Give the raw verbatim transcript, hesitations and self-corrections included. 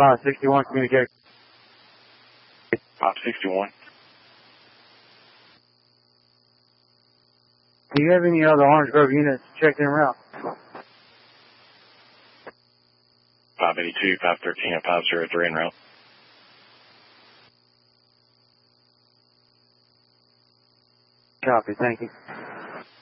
five sixty-one, communicate. five sixty-one. Do you have any other Orange Grove units checked en route? five eighty-two, five thirteen, and five oh three en route. Copy, thank you.